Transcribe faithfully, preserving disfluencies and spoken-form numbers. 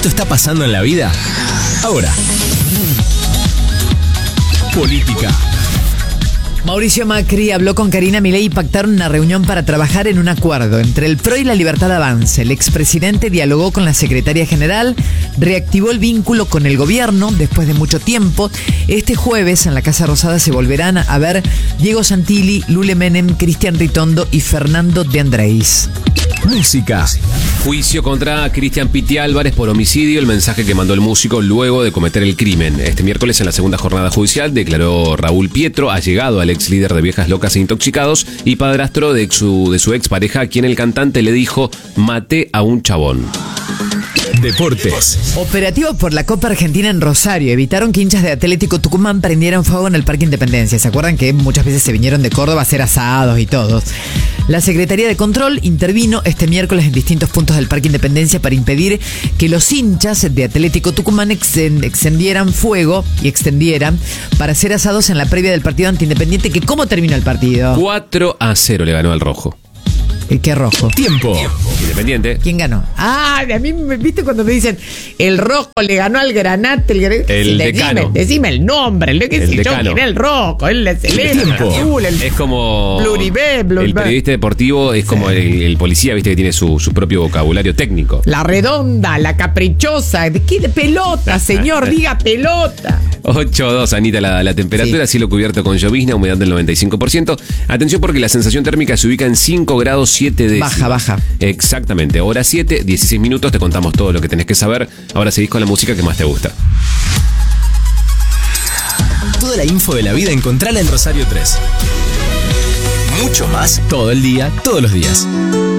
Esto está pasando en la vida ahora. Política. Mauricio Macri habló con Karina Milei y pactaron una reunión para trabajar en un acuerdo entre el P R O y la Libertad Avanza. El expresidente dialogó con la secretaria general, reactivó el vínculo con el gobierno después de mucho tiempo. Este jueves en la Casa Rosada se volverán a ver Diego Santilli, Lule Menem, Cristian Ritondo y Fernando de Andrés. Música. Juicio contra Cristian Piti Álvarez por homicidio, el mensaje que mandó el músico luego de cometer el crimen. Este miércoles en la segunda jornada judicial declaró Raúl Pietro, allegado al ex líder de Viejas Locas e Intoxicados y padrastro de su, de su expareja, a quien el cantante le dijo: maté a un chabón. Deportes. Operativos por la Copa Argentina en Rosario evitaron que hinchas de Atlético Tucumán prendieran fuego en el Parque Independencia. ¿Se acuerdan que muchas veces se vinieron de Córdoba a hacer asados y todo? La Secretaría de Control intervino este miércoles en distintos puntos del Parque Independencia para impedir que los hinchas de Atlético Tucumán extendieran fuego y extendieran para hacer asados en la previa del partido ante Independiente. ¿Que cómo terminó el partido? cuatro a cero le ganó al rojo. ¿El qué rojo? Tiempo. Independiente. ¿Quién ganó? Ah, a mí me viste cuando me dicen el rojo le ganó al Granate. El, gran... el decime, decano. Decime el nombre. El, el decano. Yo, el rojo, el celeste, el azul, el es como pluribé, pluribé. El periodista deportivo es como sí. el, el policía, viste, que tiene su, su propio vocabulario técnico. La redonda, la caprichosa. ¿De qué de pelota, señor? Diga pelota. ocho a dos, Anita, la, la temperatura, sí. Cielo cubierto con llovizna, humedad del noventa y cinco por ciento. Atención porque la sensación térmica se ubica en cinco grados siete décimas. Baja, baja. Exactamente, hora siete, dieciséis minutos, te contamos todo lo que tenés que saber. Ahora seguís con la música que más te gusta. Toda la info de la vida encontrala en Rosario tres. Mucho más todo el día, todos los días.